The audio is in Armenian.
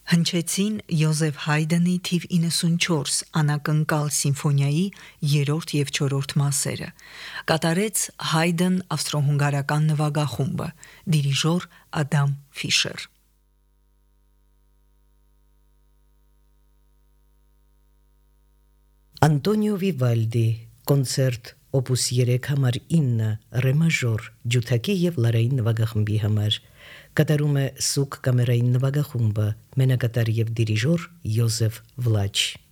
Հնչեցին Յոզեֆ Հայդնի թիվ 94 անակնկալ սիմֆոնիայի 3-րդ և 4-րդ մասերը։ Կատարեց Հայդն ավստրո-հունգարական նվագախումբը, դիրիժոր Ադամ Ֆիշեր։ Անտոնիո Վիվալդի կոնցերտ օպուս 3 համար 9 ռե մաժոր ջութակի և լարային նվագախմբի համար։ Կատարում է Սուկ կամերային նվագախումբը, մենակատար և դիրիժոր Յոզեֆ Վլաչ։